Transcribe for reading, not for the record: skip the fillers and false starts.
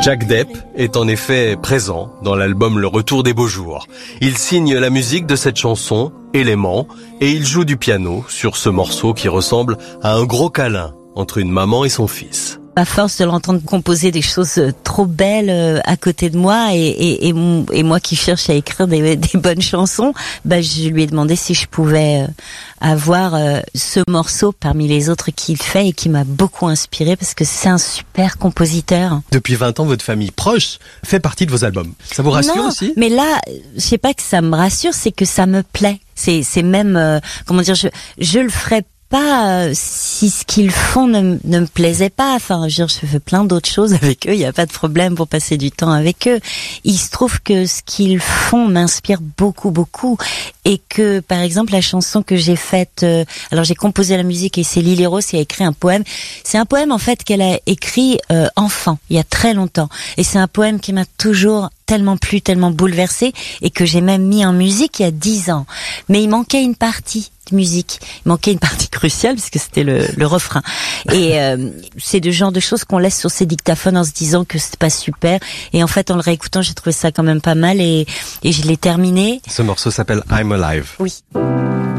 Jack Depp est en effet présent dans l'album Le Retour des Beaux Jours. Il signe la musique de cette chanson, Élément, et il joue du piano sur ce morceau qui ressemble à un gros câlin entre une maman et son fils. À force de l'entendre composer des choses trop belles à côté de moi et moi qui cherche à écrire des bonnes chansons, je lui ai demandé si je pouvais avoir ce morceau parmi les autres qu'il fait et qui m'a beaucoup inspiré parce que c'est un super compositeur. Depuis 20 ans, votre famille proche fait partie de vos albums. Ça vous rassure aussi ? Mais là, je sais pas que ça me rassure, c'est que ça me plaît. C'est même je le ferais pas si ce qu'ils font ne me plaisait pas. Enfin, je fais plein d'autres choses avec eux, il y a pas de problème pour passer du temps avec eux. Il se trouve que ce qu'ils font m'inspire beaucoup et que par exemple la chanson que j'ai faite, alors j'ai composé la musique et c'est Lily Rose qui a écrit un poème. C'est un poème en fait qu'elle a écrit enfant, il y a très longtemps, et c'est un poème qui m'a toujours tellement plu, tellement bouleversée, et que j'ai même mis en musique il y a 10 ans. Mais il manquait une partie de musique. Il manquait une partie cruciale, puisque c'était le refrain. Et c'est le genre de choses qu'on laisse sur ses dictaphones en se disant que c'est pas super. Et en fait, en le réécoutant, j'ai trouvé ça quand même pas mal, et je l'ai terminé. Ce morceau s'appelle I'm Alive. Oui.